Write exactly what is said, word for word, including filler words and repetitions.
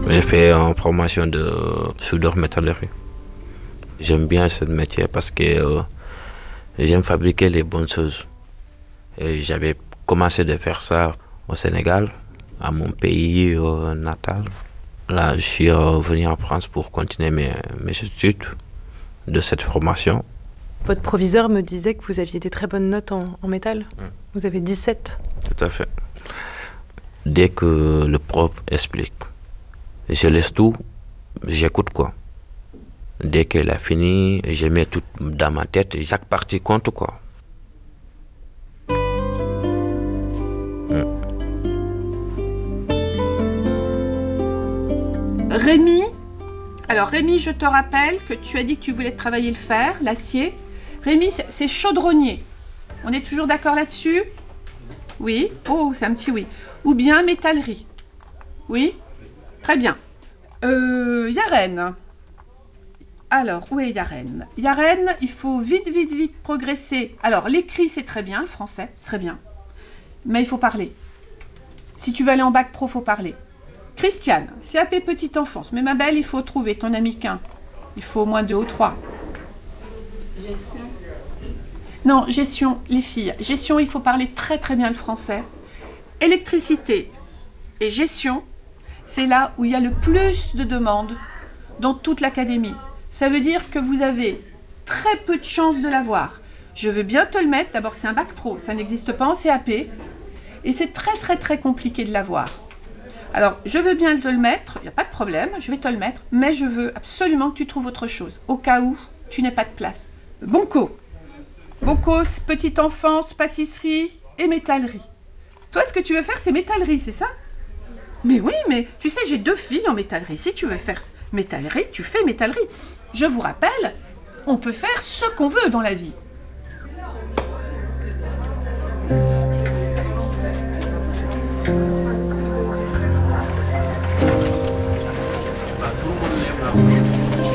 J'ai fait une formation de soudeur métallerie. J'aime bien ce métier parce que euh, j'aime fabriquer les bonnes choses. Et j'avais commencé de faire ça au Sénégal, à mon pays euh, natal. Là, je suis revenu en France pour continuer mes, mes études de cette formation. Votre proviseur me disait que vous aviez des très bonnes notes en, en métal. Mmh. Vous avez dix-sept. Tout à fait. Dès que le prof explique, je laisse tout, j'écoute quoi. Dès qu'elle a fini, je mets tout dans ma tête, chaque partie compte quoi. Mmh. Rémi, alors Rémi, je te rappelle que tu as dit que tu voulais travailler le fer, l'acier. Rémi, c'est chaudronnier. On est toujours d'accord là-dessus? Oui. Oh, c'est un petit oui. Ou bien métallerie. Oui. Très bien. Euh, Yaren. Alors, où est Yaren? Yaren, il faut vite, vite, vite progresser. Alors, l'écrit, c'est très bien, le français, c'est très bien. Mais il faut parler. Si tu veux aller en bac pro, il faut parler. Christiane, C A P petite enfance. Mais ma belle, il faut trouver ton ami qu'un. Il faut au moins deux ou trois. Gestion. Non, gestion, les filles. Gestion, il faut parler très, très bien le français. Électricité et gestion, c'est là où il y a le plus de demandes dans toute l'académie. Ça veut dire que vous avez très peu de chances de l'avoir. Je veux bien te le mettre. D'abord, c'est un bac pro. Ça n'existe pas en C A P. Et c'est très, très, très compliqué de l'avoir. Alors, je veux bien te le mettre. Il n'y a pas de problème. Je vais te le mettre. Mais je veux absolument que tu trouves autre chose. Au cas où tu n'aies pas de place. Bonco. Bonco, petite enfance, pâtisserie et métallerie. Toi, ce que tu veux faire, c'est métallerie, c'est ça? Mais oui, mais tu sais, j'ai deux filles en métallerie. Si tu veux faire métallerie, tu fais métallerie. Je vous rappelle, on peut faire ce qu'on veut dans la vie.